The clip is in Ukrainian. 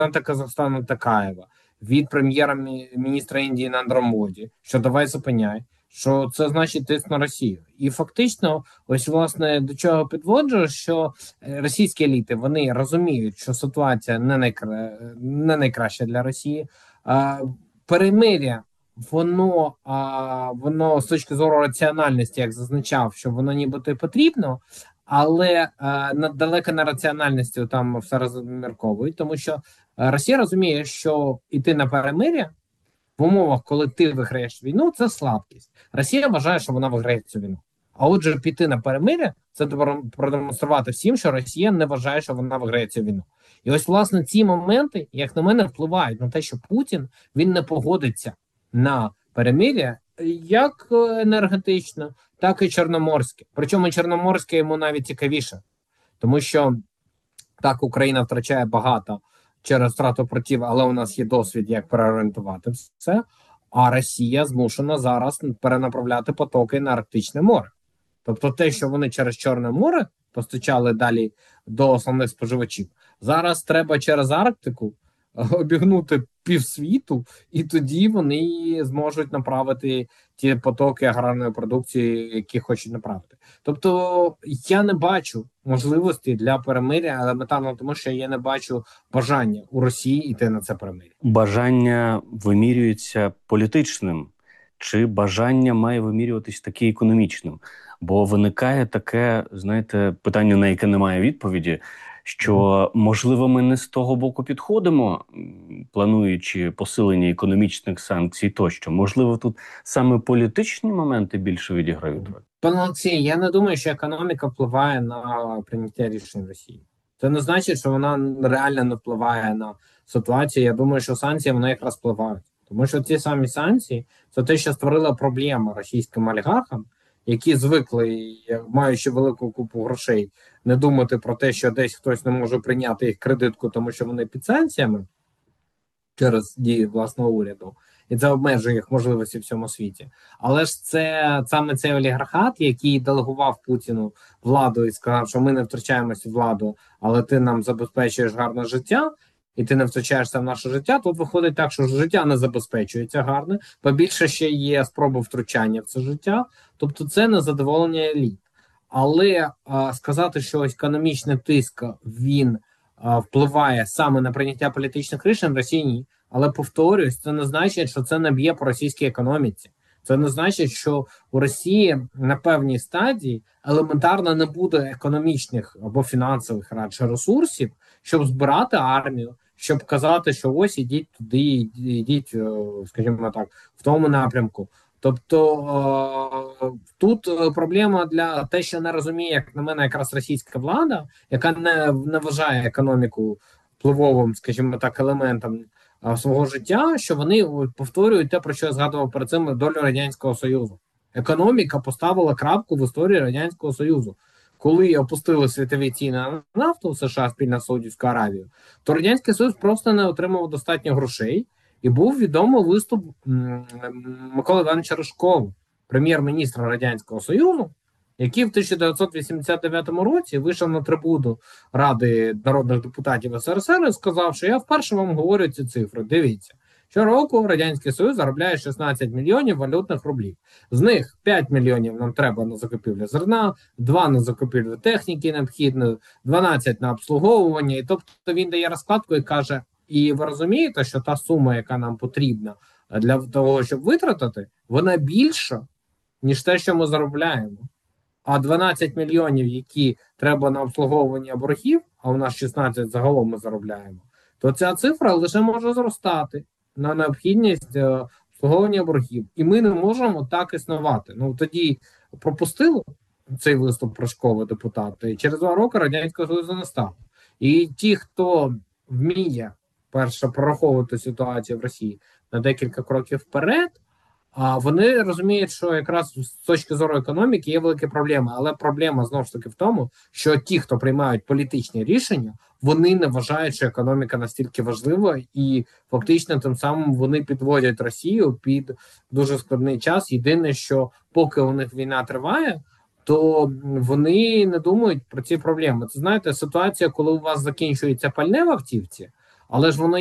Казахстану Такаєва, від прем'єра-міністра Індії Нарендри Моді, що давай зупиняй, що це значить тиск на Росію. І фактично, ось власне до чого підводжу, що російські еліти, вони розуміють, що ситуація не найкраща для Росії. Перемир'я, воно з точки зору раціональності, як зазначав, що воно нібито і потрібно, але далеко на раціональності там все розмірковують, тому що Росія розуміє, що йти на перемир'я в умовах, коли ти виграєш війну, це слабкість. Росія вважає, що вона виграє цю війну. А отже, піти на перемир'я – це продемонструвати всім, що Росія не вважає, що вона виграє цю війну. І ось, власне, ці моменти, як на мене, впливають на те, що Путін, він не погодиться на перемир'я як енергетично, так і чорноморське. Причому чорноморське йому навіть цікавіше, тому що так Україна втрачає багато через втрату портів, але у нас є досвід, як переорієнтувати все, а Росія змушена зараз перенаправляти потоки на Арктичне море. Тобто те, що вони через Чорне море постачали далі до основних споживачів, зараз треба через Арктику обігнути півсвіту, і тоді вони зможуть направити ті потоки аграрної продукції, які хочуть направити. Тобто я не бачу можливості для перемир'я, елементарно тому, що я не бачу бажання у Росії йти на це перемир'я. Бажання вимірюється політичним, чи бажання має вимірюватись таки економічним? Бо виникає таке, знаєте, питання, на яке немає відповіді, що, можливо, ми не з того боку підходимо, плануючи посилення економічних санкцій тощо. Можливо, тут саме політичні моменти більше відіграють роль? Пане Олексій, я не думаю, що економіка впливає на прийняття рішень Росії. Це не значить, що вона реально не впливає на ситуацію. Я думаю, що санкції, вони якраз впливають. Тому що ці самі санкції – це те, що створила проблему російським олігархам, які звикли, маючи велику купу грошей, не думати про те, що десь хтось не може прийняти їх кредитку, тому що вони під санкціями через дії власного уряду, і це обмежує їх можливості в цьому світі. Але ж це саме цей олігархат, який делегував Путіну владу і сказав, що ми не втручаємося в владу, але ти нам забезпечуєш гарне життя, і ти не втручаєшся в наше життя. Тут виходить так, що життя не забезпечується гарне, побільше ще є спроби втручання в це життя, тобто це незадоволення еліт. Але сказати, що економічний тиск, він впливає саме на прийняття політичних рішень в Росії, ні. Але, повторюсь, це не значить, що це не б'є по російській економіці. Це не значить, що у Росії на певній стадії елементарно не буде економічних або фінансових радше ресурсів, щоб збирати армію, щоб казати, що ось ідіть туди, ідіть, скажімо так, в тому напрямку. Тобто тут проблема для те, що не розуміє, як на мене, якраз російська влада, яка не вважає економіку впливовим, скажімо так, елементом свого життя, що вони повторюють те, про що я згадував перед цим, долю Радянського Союзу. Економіка поставила крапку в історії Радянського Союзу. Коли опустили світові ціни на нафту в США спільно з Саудівською Аравією, то Радянський Союз просто не отримав достатньо грошей, і був відомий виступ Миколи Івановича Рожкова, прем'єр-міністра Радянського Союзу, який в 1989 році вийшов на трибуну Ради народних депутатів СРСР і сказав, що я вперше вам говорю ці цифри. Дивіться, щороку Радянський Союз заробляє 16 мільйонів валютних рублів. З них 5 мільйонів нам треба на закупівлю зерна, 2 на закупівлю техніки необхідної, 12 на обслуговування. І тобто він дає розкладку і каже, і ви розумієте, що та сума, яка нам потрібна для того, щоб витратити, вона більша, ніж те, що ми заробляємо. А 12 мільйонів, які треба на обслуговування боргів, а у нас 16 загалом ми заробляємо, то ця цифра лише може зростати на необхідність обслуговування боргів. І ми не можемо так існувати. Ну, тоді пропустили цей виступ Рожкова депутата, і через 2 роки Радянського Союзу не стало. І ті, хто вміє, перше, прораховувати ситуацію в Росії на декілька кроків вперед, а вони розуміють, що якраз з точки зору економіки є великі проблеми. Але проблема, знову ж таки, в тому, що ті, хто приймають політичні рішення, вони не вважають, що економіка настільки важлива, і фактично тим самим вони підводять Росію під дуже складний час. Єдине, що поки у них війна триває, то вони не думають про ці проблеми. Це, знаєте, ситуація, коли у вас закінчується пальне в автівці, але ж воно